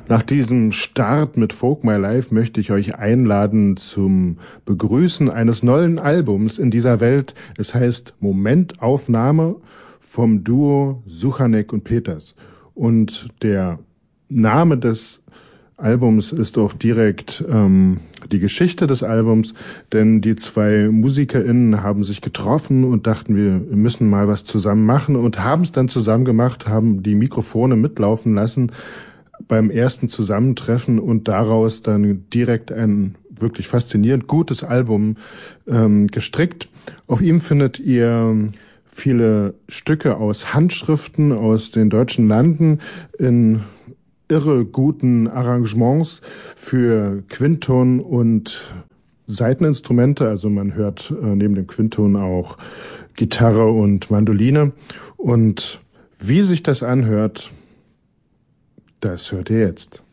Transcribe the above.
Nach diesem Start mit Folk My Life möchte ich euch einladen zum Begrüßen eines neuen Albums in dieser Welt. Es heißt Momentaufnahme vom Duo Suchanek und Peters. Und der Name des Albums ist auch direkt die Geschichte des Albums, denn die zwei MusikerInnen haben sich getroffen und dachten, wir müssen mal was zusammen machen und haben es dann zusammen gemacht, haben die Mikrofone mitlaufen lassen beim ersten Zusammentreffen und daraus dann direkt ein wirklich faszinierend gutes Album gestrickt. Auf ihm findet ihr viele Stücke aus Handschriften aus den deutschen Landen in irre guten Arrangements für Quintton und Saiteninstrumente. Also man hört neben dem Quintton auch Gitarre und Mandoline. Und wie sich das anhört, das hört ihr jetzt.